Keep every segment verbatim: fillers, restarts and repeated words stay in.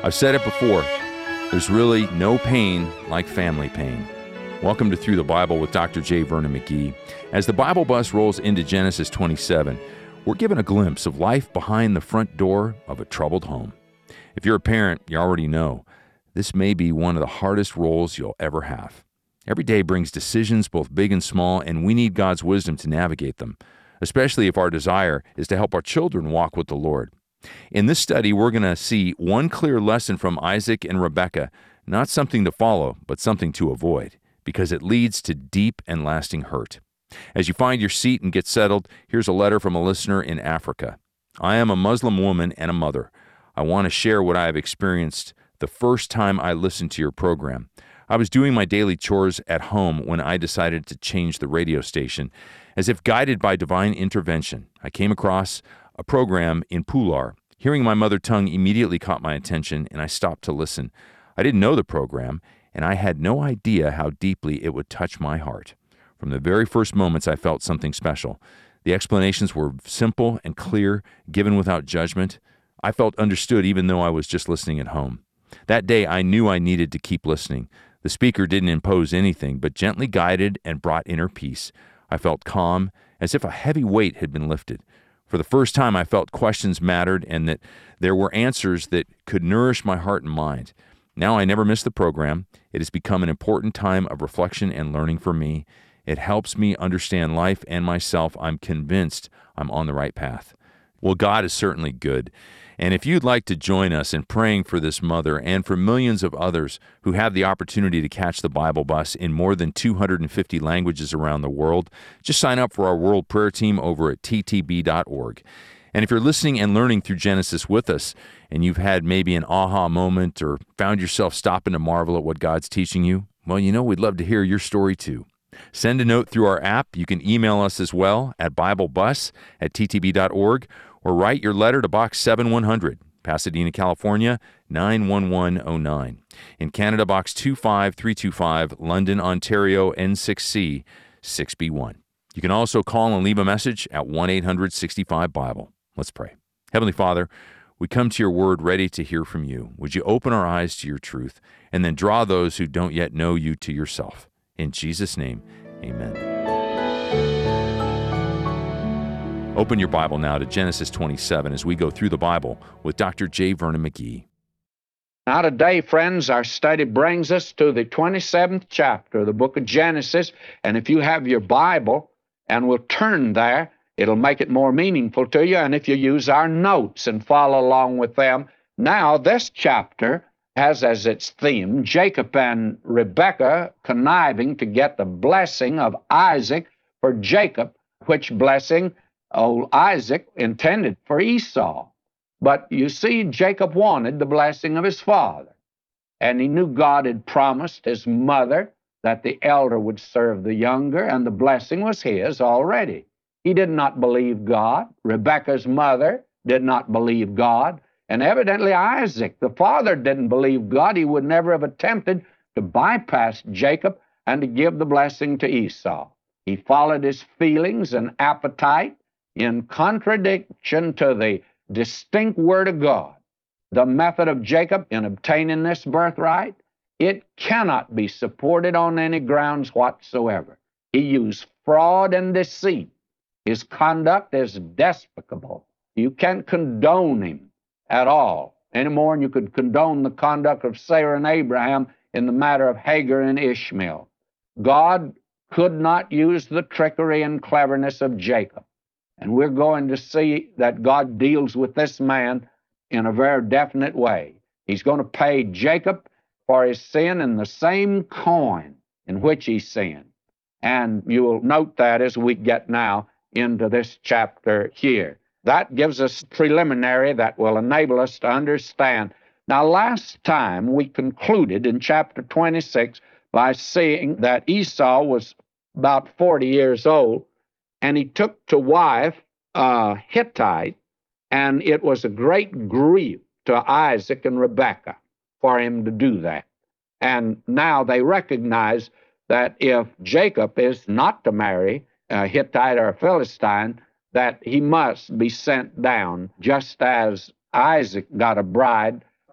I've said it before, there's really no pain like family pain. Welcome to Through the Bible with Doctor J. Vernon McGee. As the Bible bus rolls into Genesis twenty-seven, we're given a glimpse of life behind the front door of a troubled home. If you're a parent, you already know this may be one of the hardest roles you'll ever have. Every day brings decisions both big and small, and we need God's wisdom to navigate them, especially if our desire is to help our children walk with the Lord. In this study, we're going to see one clear lesson from Isaac and Rebekah, not something to follow, but something to avoid, because it leads to deep and lasting hurt. As you find your seat and get settled, here's a letter from a listener in Africa. I am a Muslim woman and a mother. I want to share what I have experienced the first time I listened to your program. I was doing my daily chores at home when I decided to change the radio station. As if guided by divine intervention, I came across a program in Pular. Hearing my mother tongue immediately caught my attention, and I stopped to listen. I didn't know the program, and I had no idea how deeply it would touch my heart. From the very first moments, I felt something special. The explanations were simple and clear, given without judgment. I felt understood even though I was just listening at home. That day, I knew I needed to keep listening. The speaker didn't impose anything, but gently guided and brought inner peace. I felt calm, as if a heavy weight had been lifted. For the first time, I felt questions mattered and that there were answers that could nourish my heart and mind. Now I never miss the program. It has become an important time of reflection and learning for me. It helps me understand life and myself. I'm convinced I'm on the right path. Well, God is certainly good. And if you'd like to join us in praying for this mother and for millions of others who have the opportunity to catch the Bible bus in more than two hundred fifty languages around the world, just sign up for our World Prayer Team over at T T B dot org. And if you're listening and learning through Genesis with us, and you've had maybe an aha moment or found yourself stopping to marvel at what God's teaching you, well, you know, we'd love to hear your story too. Send a note through our app. You can email us as well at BibleBus at T T B dot org. Or write your letter to Box seven one hundred, Pasadena, California, nine one one oh nine. In Canada, Box two five three two five, London, Ontario, N six C six B one. You can also call and leave a message at one eight hundred sixty-five Bible. Let's pray. Heavenly Father, we come to your word ready to hear from you. Would you open our eyes to your truth and then draw those who don't yet know you to yourself? In Jesus' name, amen. Open your Bible now to Genesis twenty-seven as we go through the Bible with Doctor J. Vernon McGee. Now today, friends, our study brings us to the twenty-seventh chapter of the book of Genesis. And if you have your Bible and will turn there, it'll make it more meaningful to you. And if you use our notes and follow along with them, now this chapter has as its theme Jacob and Rebekah conniving to get the blessing of Isaac for Jacob, which blessing old Isaac intended for Esau. But you see, Jacob wanted the blessing of his father, and he knew God had promised his mother that the elder would serve the younger, and the blessing was his already. He did not believe God. Rebekah's mother did not believe God, and evidently Isaac, the father, didn't believe God. He would never have attempted to bypass Jacob and to give the blessing to Esau. He followed his feelings and appetite in contradiction to the distinct Word of God. The method of Jacob in obtaining this birthright, it cannot be supported on any grounds whatsoever. He used fraud and deceit. His conduct is despicable. You can't condone him at all, any more than you could condone the conduct of Sarah and Abraham in the matter of Hagar and Ishmael. God could not use the trickery and cleverness of Jacob. And we're going to see that God deals with this man in a very definite way. He's going to pay Jacob for his sin in the same coin in which he sinned. And you will note that as we get now into this chapter here. That gives us preliminary that will enable us to understand. Now, last time we concluded in chapter twenty-six by seeing that Esau was about forty years old, and he took to wife a Hittite, and it was a great grief to Isaac and Rebekah for him to do that. And now they recognize that if Jacob is not to marry a Hittite or a Philistine, that he must be sent down, just as Isaac got a bride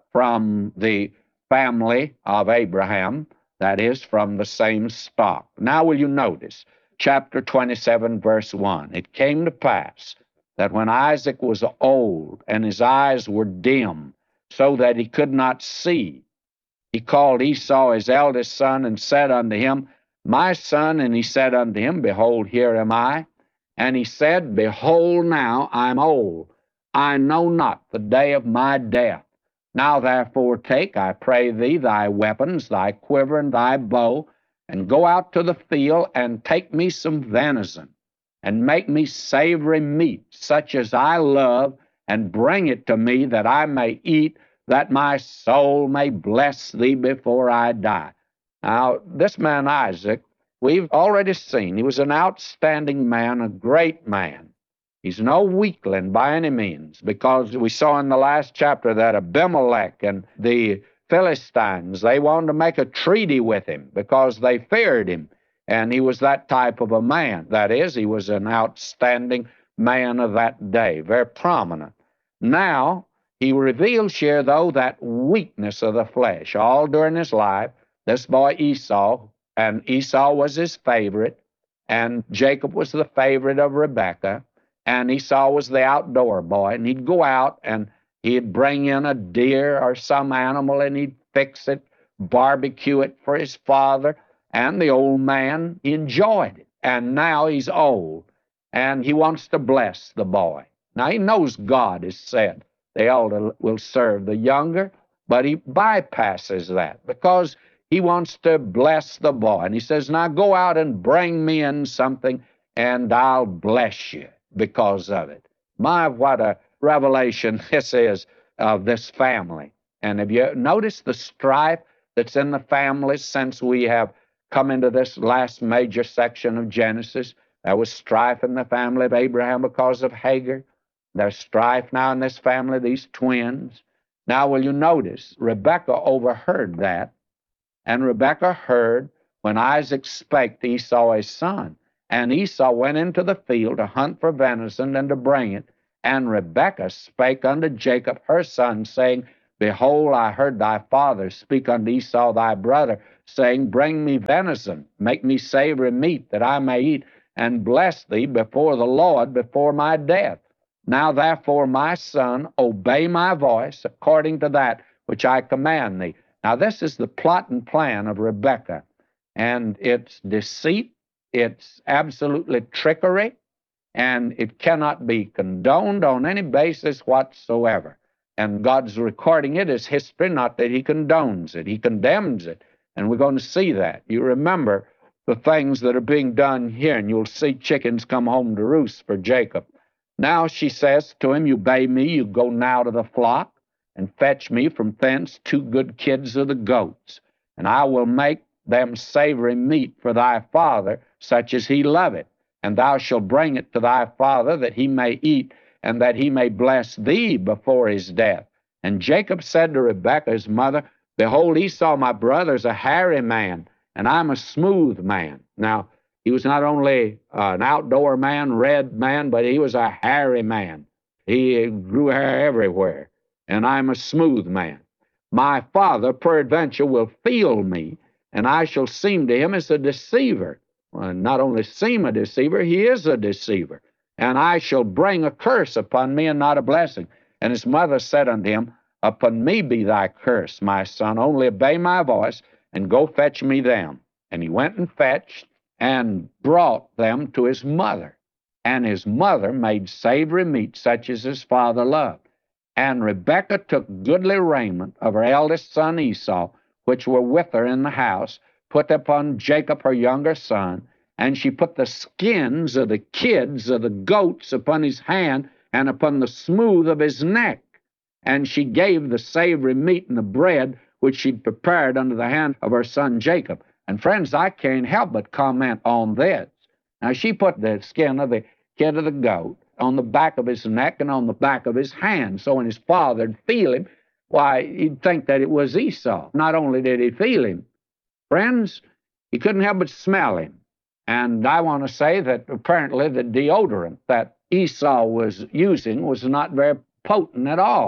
from the family of Abraham, that is, from the same stock. Now will you notice, chapter twenty-seven, verse one, it came to pass that when Isaac was old and his eyes were dim, so that he could not see, he called Esau his eldest son and said unto him, My son. And he said unto him, Behold, here am I. And he said, Behold, now I am old. I know not the day of my death. Now therefore take, I pray thee, thy weapons, thy quiver, and thy bow, and go out to the field, and take me some venison, and make me savory meat, such as I love, and bring it to me, that I may eat, that my soul may bless thee before I die. Now, this man Isaac, we've already seen, he was an outstanding man, a great man. He's no weakling by any means, because we saw in the last chapter that Abimelech and the Philistines, they wanted to make a treaty with him because they feared him, and he was that type of a man. That is, he was an outstanding man of that day, very prominent. Now, he reveals here, though, that weakness of the flesh. All during his life, this boy Esau, and Esau was his favorite, and Jacob was the favorite of Rebekah, and Esau was the outdoor boy, and he'd go out and he'd bring in a deer or some animal, and he'd fix it, barbecue it for his father, and the old man enjoyed it. And now he's old, and he wants to bless the boy. Now, he knows God has said the elder will serve the younger, but he bypasses that because he wants to bless the boy. And he says, now go out and bring me in something, and I'll bless you because of it. My, what a revelation this is of this family. And have you noticed the strife that's in the families since we have come into this last major section of Genesis? There was strife in the family of Abraham because of Hagar. There's strife now in this family, these twins. Now, will you notice, Rebekah overheard that, and Rebekah heard when Isaac spake to Esau his son. And Esau went into the field to hunt for venison and to bring it. And Rebekah spake unto Jacob her son, saying, Behold, I heard thy father speak unto Esau thy brother, saying, Bring me venison, make me savory meat, that I may eat, and bless thee before the Lord before my death. Now therefore, my son, obey my voice according to that which I command thee. Now this is the plot and plan of Rebekah, and it's deceit, it's absolutely trickery, and it cannot be condoned on any basis whatsoever. And God's recording it as history, not that he condones it, he condemns it, and we're going to see that. You remember the things that are being done here, and you'll see chickens come home to roost for Jacob. Now she says to him, You obey me, you go now to the flock, and fetch me from thence two good kids of the goats, and I will make them savory meat for thy father, such as he loveth, and thou shalt bring it to thy father, that he may eat, and that he may bless thee before his death. And Jacob said to Rebekah his mother, Behold, Esau my brother is a hairy man, and I'm a smooth man. Now, he was not only uh, an outdoor man, red man, but he was a hairy man. He grew hair everywhere, and I'm a smooth man. My father, peradventure, will feel me, and I shall seem to him as a deceiver. Well, not only seem a deceiver, he is a deceiver. And I shall bring a curse upon me and not a blessing. And his mother said unto him, Upon me be thy curse, my son, only obey my voice, and go fetch me them. And he went and fetched, and brought them to his mother. And his mother made savory meat, such as his father loved. And Rebekah took goodly raiment of her eldest son Esau, which were with her in the house, put upon Jacob her younger son, and she put the skins of the kids of the goats upon his hand and upon the smooth of his neck. And she gave the savory meat and the bread which she'd prepared under the hand of her son Jacob. And friends, I can't help but comment on this. Now, she put the skin of the kid of the goat on the back of his neck and on the back of his hand, so when his father'd feel him, why, he'd think that it was Esau. Not only did he feel him, friends, he couldn't help but smell him. And I want to say that apparently the deodorant that Esau was using was not very potent at all.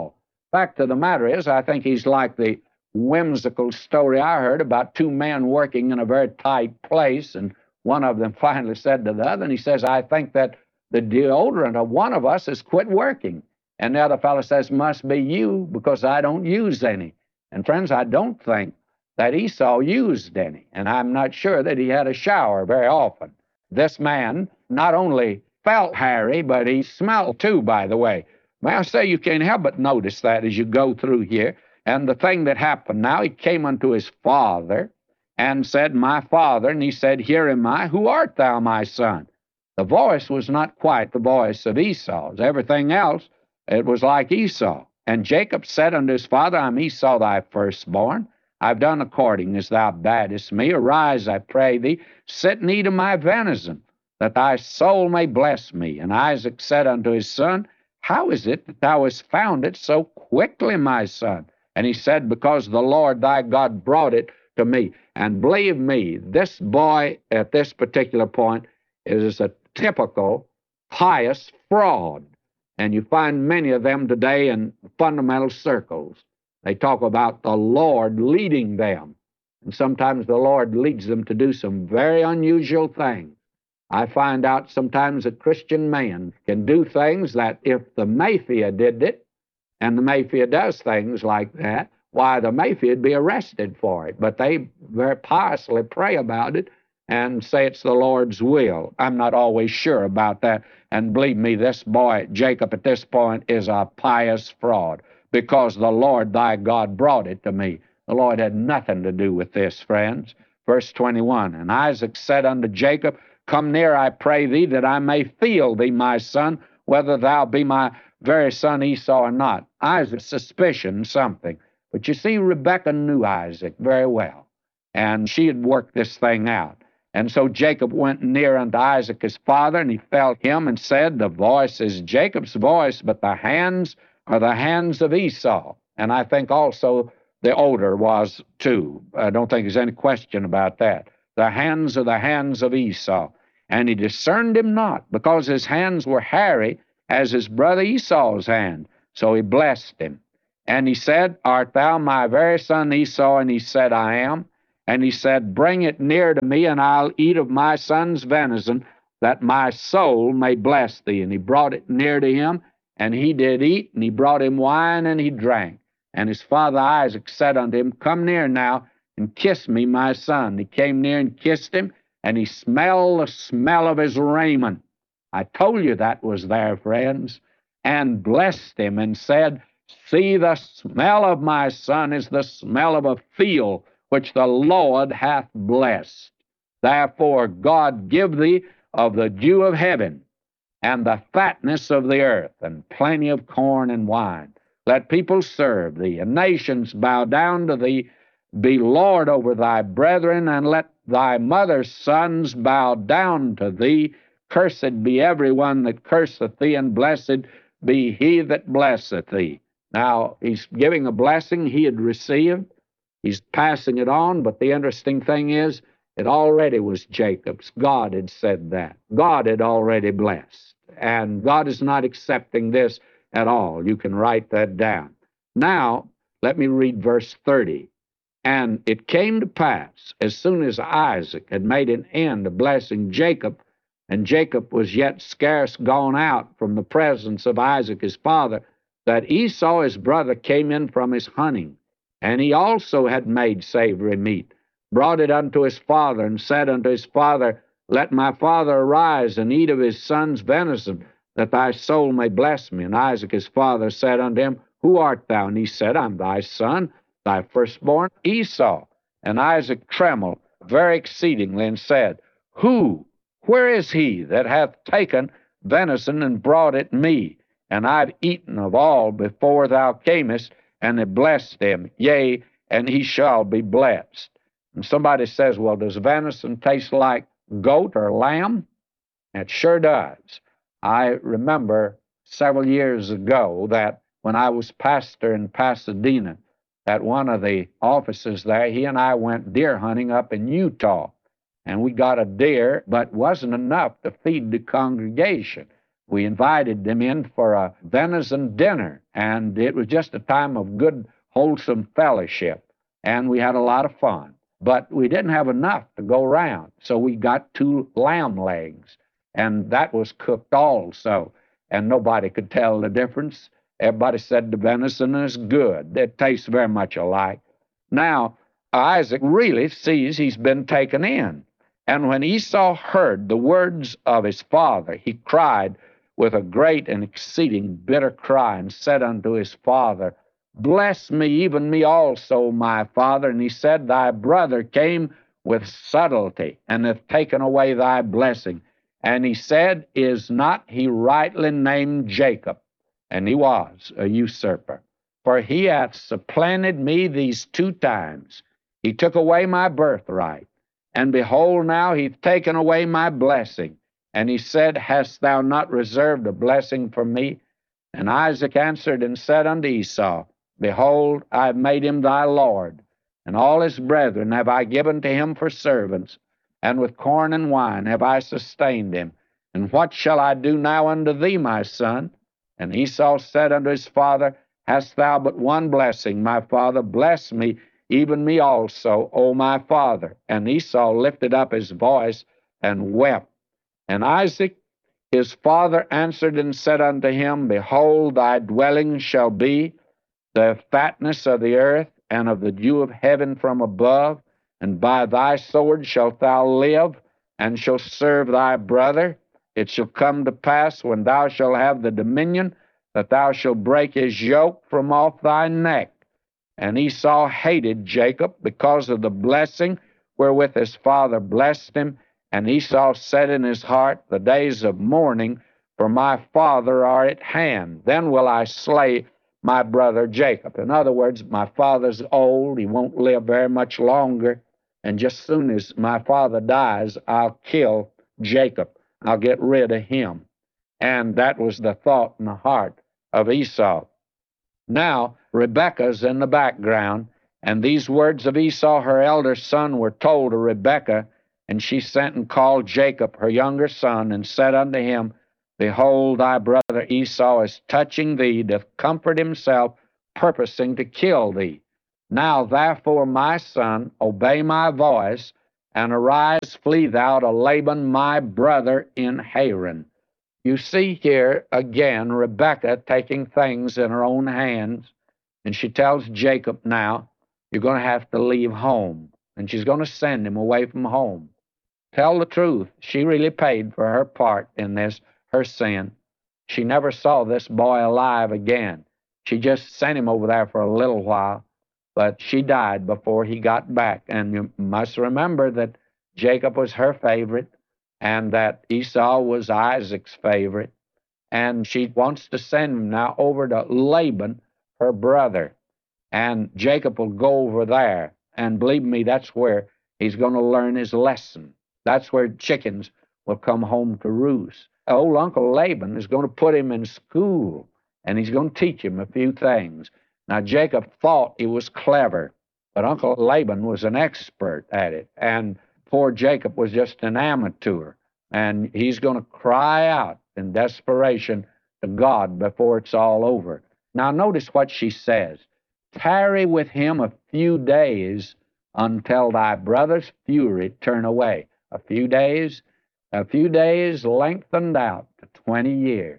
Fact of the matter is, I think he's like the whimsical story I heard about two men working in a very tight place, and one of them finally said to the other, and he says, I think that the deodorant of one of us has quit working. And the other fellow says, must be you, because I don't use any. And friends, I don't think that Esau used any, and I'm not sure that he had a shower very often. This man not only felt hairy, but he smelled too, by the way. May I say, you can't help but notice that as you go through here. And the thing that happened now, he came unto his father and said, my father, and he said, here am I, who art thou, my son? The voice was not quite the voice of Esau's. Everything else, it was like Esau. And Jacob said unto his father, I'm Esau thy firstborn. I've done according as thou badest me. Arise, I pray thee, sit and eat of my venison, that thy soul may bless me. And Isaac said unto his son, how is it that thou hast found it so quickly, my son? And he said, because the Lord thy God brought it to me. And believe me, this boy at this particular point is a typical pious fraud. And you find many of them today in fundamental circles. They talk about the Lord leading them. And sometimes the Lord leads them to do some very unusual things. I find out sometimes a Christian man can do things that if the Mafia did it, and the Mafia does things like that, why, the Mafia would be arrested for it. But they very piously pray about it and say it's the Lord's will. I'm not always sure about that. And believe me, this boy, Jacob, at this point, is a pious fraud, because the Lord thy God brought it to me. The Lord had nothing to do with this, friends. Verse twenty-one, and Isaac said unto Jacob, come near, I pray thee, that I may feel thee, my son, whether thou be my very son Esau or not. Isaac suspicioned something. But you see, Rebekah knew Isaac very well, and she had worked this thing out. And so Jacob went near unto Isaac his father, and he felt him and said, the voice is Jacob's voice, but the hands are the hands of Esau. And I think also the odor was too. I don't think there's any question about that. The hands are the hands of Esau. And he discerned him not, because his hands were hairy as his brother Esau's hand. So he blessed him. And he said, art thou my very son Esau? And he said, I am. And he said, bring it near to me, and I'll eat of my son's venison, that my soul may bless thee. And he brought it near to him, and he did eat, and he brought him wine, and he drank. And his father Isaac said unto him, come near now, and kiss me, my son. He came near and kissed him, and he smelled the smell of his raiment. I told you that was there, friends. And blessed him, and said, see, the smell of my son is the smell of a field which the Lord hath blessed. Therefore God give thee of the dew of heaven, and the fatness of the earth, and plenty of corn and wine. Let people serve thee, and nations bow down to thee. Be Lord over thy brethren, and let thy mother's sons bow down to thee. Cursed be every one that curseth thee, and blessed be he that blesseth thee. Now, he's giving a blessing he had received. He's passing it on, but the interesting thing is, it already was Jacob's. God had said that. God had already blessed. And God is not accepting this at all. You can write that down. Now, let me read verse thirty. And it came to pass, as soon as Isaac had made an end of blessing Jacob, and Jacob was yet scarce gone out from the presence of Isaac his father, that Esau his brother came in from his hunting. And he also had made savory meat, brought it unto his father, and said unto his father, let my father arise and eat of his son's venison, that thy soul may bless me. And Isaac his father said unto him, who art thou? And he said, I'm thy son, thy firstborn Esau. And Isaac trembled very exceedingly, and said, who, where is he that hath taken venison and brought it me? And I've eaten of all before thou camest, and have blessed him, yea, and he shall be blessed. And somebody says, well, does venison taste like goat or lamb? It sure does. I remember several years ago that when I was pastor in Pasadena, at one of the offices there, he and I went deer hunting up in Utah. And we got a deer, but wasn't enough to feed the congregation. We invited them in for a venison dinner, and it was just a time of good, wholesome fellowship, and we had a lot of fun. But we didn't have enough to go around, so we got two lamb legs, and that was cooked also, and nobody could tell the difference. Everybody said the venison is good. It tastes very much alike. Now, Isaac really sees he's been taken in, and when Esau heard the words of his father, he cried with a great and exceeding bitter cry, and said unto his father, Bless me, even me also, my father. And he said, Thy brother came with subtlety, and hath taken away thy blessing. And he said, Is not he rightly named Jacob? And he was a usurper. For he hath supplanted me these two times. He took away my birthright, and behold, now he'th taken away my blessing. And he said, Hast thou not reserved a blessing for me? And Isaac answered and said unto Esau, Behold, I have made him thy lord, and all his brethren have I given to him for servants, and with corn and wine have I sustained him. And what shall I do now unto thee, my son? And Esau said unto his father, Hast thou but one blessing, my father? Bless me, even me also, O my father. And Esau lifted up his voice and wept. And Isaac his father answered and said unto him, Behold, thy dwelling shall be the fatness of the earth, and of the dew of heaven from above, and by thy sword shalt thou live, and shalt serve thy brother. It shall come to pass, when thou shalt have the dominion, that thou shalt break his yoke from off thy neck. And Esau hated Jacob because of the blessing wherewith his father blessed him. And Esau said in his heart, The days of mourning for my father are at hand. Then will I slay my brother Jacob. In other words, my father's old. He won't live very much longer. And just soon as my father dies, I'll kill Jacob. I'll get rid of him. And that was the thought in the heart of Esau. Now, Rebekah's in the background, and these words of Esau, her elder son, were told to Rebekah. And she sent and called Jacob, her younger son, and said unto him, Behold, thy brother Esau is touching thee, doth comfort himself, purposing to kill thee. Now therefore, my son, obey my voice, and arise, flee thou to Laban my brother in Haran. You see here again Rebekah taking things in her own hands, and she tells Jacob now, you're going to have to leave home, and she's going to send him away from home. Tell the truth, she really paid for her part in this, her sin. She never saw this boy alive again. She just sent him over there for a little while, but she died before he got back. And you must remember that Jacob was her favorite, and that Esau was Isaac's favorite. And she wants to send him now over to Laban, her brother. And Jacob will go over there. And believe me, that's where he's going to learn his lesson. That's where chickens will come home to roost. Old Uncle Laban is going to put him in school, and he's going to teach him a few things. Now, Jacob thought he was clever, but Uncle Laban was an expert at it, and poor Jacob was just an amateur, and he's going to cry out in desperation to God before it's all over. Now, notice what she says. Tarry with him a few days until thy brother's fury turn away. A few days, a few days lengthened out to twenty years.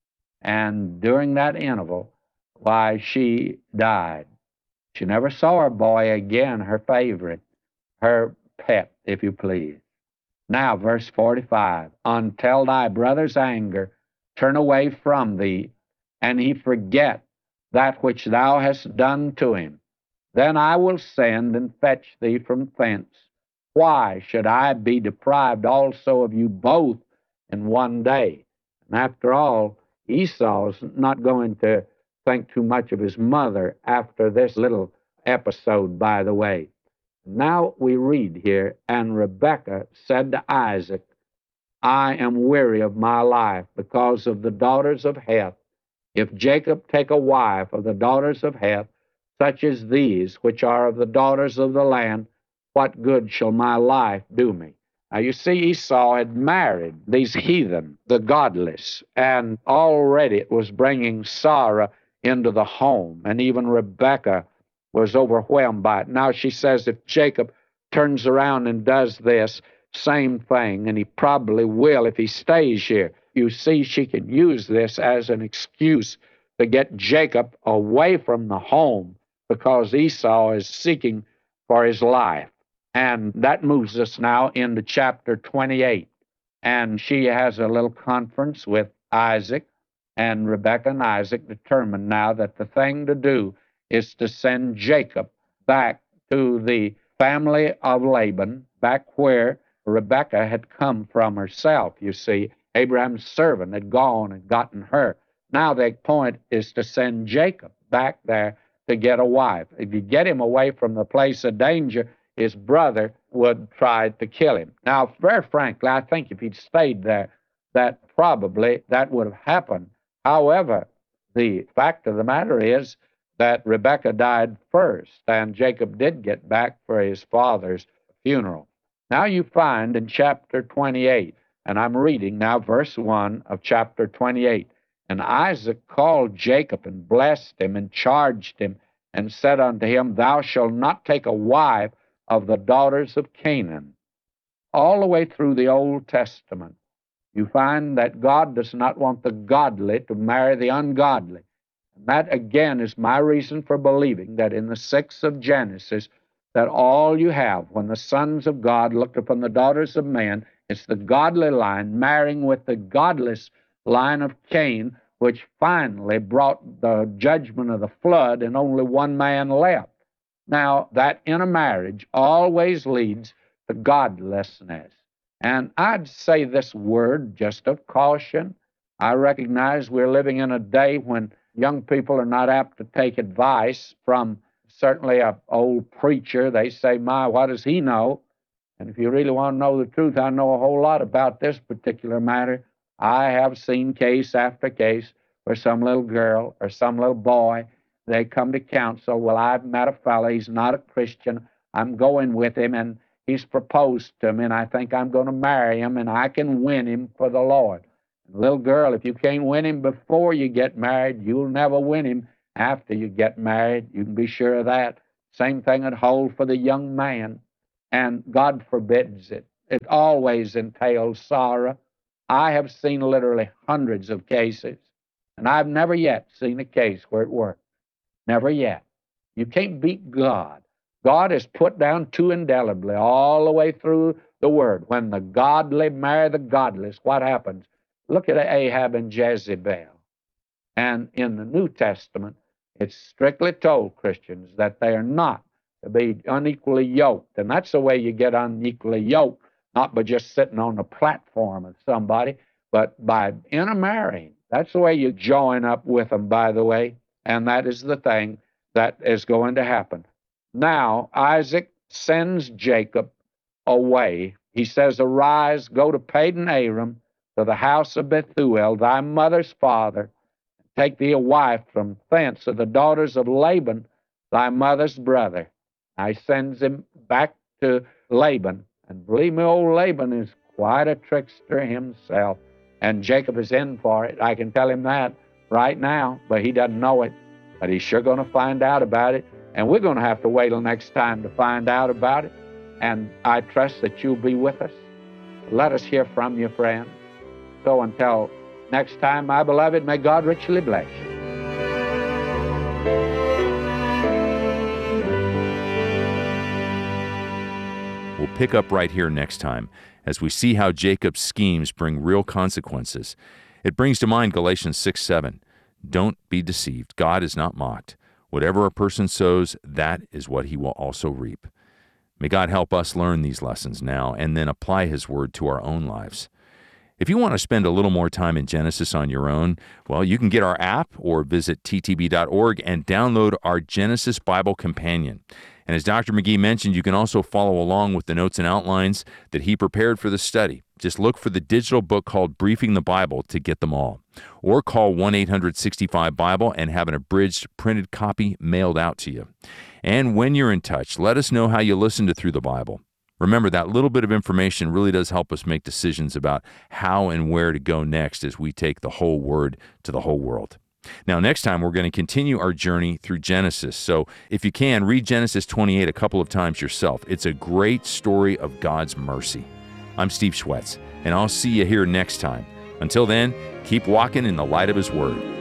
And during that interval, why, she died. She never saw her boy again, her favorite, her pet, if you please. Now, verse forty-five, until thy brother's anger turn away from thee, and he forget that which thou hast done to him, then I will send and fetch thee from thence. Why should I be deprived also of you both in one day? And after all, Esau's not going to think too much of his mother after this little episode, by the way. Now we read here, and Rebekah said to Isaac, I am weary of my life because of the daughters of Heth. If Jacob take a wife of the daughters of Heth, such as these, which are of the daughters of the land, what good shall my life do me? Now, you see, Esau had married these heathen, the godless, and already it was bringing sorrow into the home, and even Rebekah was overwhelmed by it. Now she says if Jacob turns around and does this same thing, and he probably will if he stays here, you see, she can use this as an excuse to get Jacob away from the home because Esau is seeking for his life. And that moves us now into chapter twenty-eight. And she has a little conference with Isaac, and Rebekah and Isaac determined now that the thing to do is to send Jacob back to the family of Laban, back where Rebekah had come from herself. You see, Abraham's servant had gone and gotten her. Now the point is to send Jacob back there to get a wife. If you get him away from the place of danger, his brother would try to kill him. Now, very frankly, I think if he'd stayed there, that probably that would have happened. However, the fact of the matter is that Rebekah died first, and Jacob did get back for his father's funeral. Now you find in chapter twenty-eight, and I'm reading now verse one of chapter twenty-eight, and Isaac called Jacob and blessed him and charged him and said unto him, Thou shalt not take a wife of the daughters of Canaan. All the way through the Old Testament, you find that God does not want the godly to marry the ungodly. And that, again, is my reason for believing that in the sixth of Genesis, that all you have, when the sons of God looked upon the daughters of man, it's the godly line marrying with the godless line of Cain, which finally brought the judgment of the flood, and only one man left. Now, that in a marriage always leads to godlessness. And I'd say this word just of caution. I recognize we're living in a day when young people are not apt to take advice from certainly an old preacher. They say, my, what does he know? And if you really want to know the truth, I know a whole lot about this particular matter. I have seen case after case where some little girl or some little boy, they come to counsel, well, I've met a fellow, he's not a Christian, I'm going with him, and he's proposed to me, and I think I'm going to marry him, and I can win him for the Lord. And little girl, if you can't win him before you get married, you'll never win him after you get married. You can be sure of that. Same thing would hold for the young man, and God forbids it. It always entails sorrow. I have seen literally hundreds of cases, and I've never yet seen a case where it worked. Never yet. You can't beat God. God is put down too indelibly all the way through the Word. When the godly marry the godless, what happens? Look at Ahab and Jezebel. And in the New Testament, it's strictly told Christians that they are not to be unequally yoked. And that's the way you get unequally yoked, not by just sitting on the platform of somebody, but by intermarrying. That's the way you join up with them, by the way. And that is the thing that is going to happen. Now, Isaac sends Jacob away. He says, Arise, go to Padan Aram, to the house of Bethuel, thy mother's father, and take thee a wife from thence of the daughters of Laban, thy mother's brother. I sends him back to Laban. And believe me, old Laban is quite a trickster himself. And Jacob is in for it. I can tell him that right now, but he doesn't know it. But he's sure going to find out about it. And we're going to have to wait till next time to find out about it. And I trust that you'll be with us. Let us hear from you, friend. So until next time, my beloved, may God richly bless you. We'll pick up right here next time as we see how Jacob's schemes bring real consequences. It brings to mind Galatians six seven. Don't be deceived. God is not mocked. Whatever a person sows, that is what he will also reap. May God help us learn these lessons now and then apply His Word to our own lives. If you want to spend a little more time in Genesis on your own, well, you can get our app or visit t t b dot org and download our Genesis Bible Companion. And as Doctor McGee mentioned, you can also follow along with the notes and outlines that he prepared for the study. Just look for the digital book called Briefing the Bible to get them all. Or call one eight hundred sixty-five Bible and have an abridged printed copy mailed out to you. And when you're in touch, let us know how you listen to Through the Bible. Remember, that little bit of information really does help us make decisions about how and where to go next as we take the whole Word to the whole world. Now, next time, we're going to continue our journey through Genesis. So if you can, read Genesis twenty-eight a couple of times yourself. It's a great story of God's mercy. I'm Steve Schwetz, and I'll see you here next time. Until then, keep walking in the light of His Word.